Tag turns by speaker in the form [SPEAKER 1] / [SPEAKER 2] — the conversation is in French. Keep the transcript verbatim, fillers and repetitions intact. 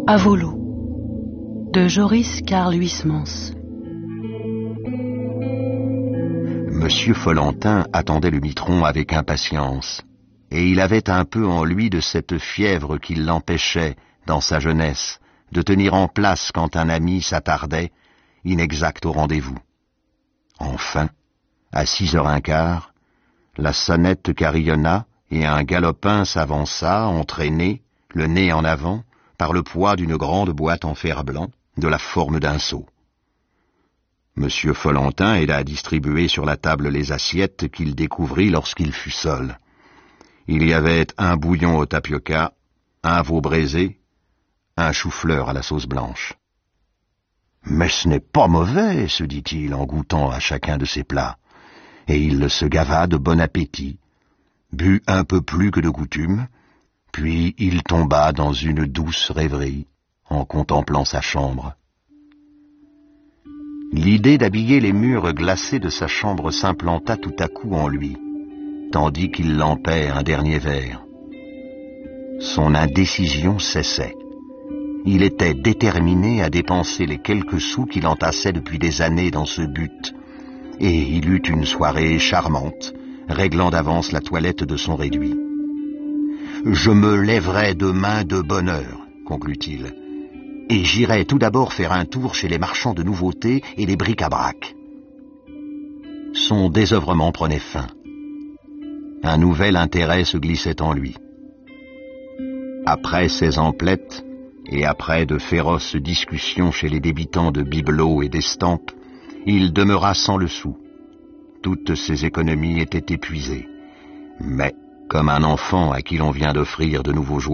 [SPEAKER 1] À volo de Joris Karl Huysmans.
[SPEAKER 2] Monsieur Follentin attendait le mitron avec impatience, et il avait un peu en lui de cette fièvre qui l'empêchait, dans sa jeunesse, de tenir en place quand un ami s'attardait, inexact au rendez-vous. Enfin, à six heures un quart, la sonnette carillonna et un galopin s'avança, entraîné, le nez en avant, par le poids d'une grande boîte en fer blanc, de la forme d'un seau. Monsieur Follentin aida à distribuer sur la table les assiettes qu'il découvrit lorsqu'il fut seul. Il y avait un bouillon au tapioca, un veau braisé, un chou-fleur à la sauce blanche. « Mais ce n'est pas mauvais, se dit-il en goûtant à chacun de ses plats, et il se gava de bon appétit, but un peu plus que de coutume, puis il tomba dans une douce rêverie en contemplant sa chambre. L'idée d'habiller les murs glacés de sa chambre s'implanta tout à coup en lui, tandis qu'il lampait un dernier verre. Son indécision cessait. Il était déterminé à dépenser les quelques sous qu'il entassait depuis des années dans ce but, et il eut une soirée charmante, réglant d'avance la toilette de son réduit. « Je me lèverai demain de bonne heure, conclut-il, et j'irai tout d'abord faire un tour chez les marchands de nouveautés et les bric-à-brac. » Son désœuvrement prenait fin. Un nouvel intérêt se glissait en lui. Après ses emplettes, et après de féroces discussions chez les débitants de bibelots et d'estampes, il demeura sans le sou. Toutes ses économies étaient épuisées. Mais, comme un enfant à qui l'on vient d'offrir de nouveaux jouets,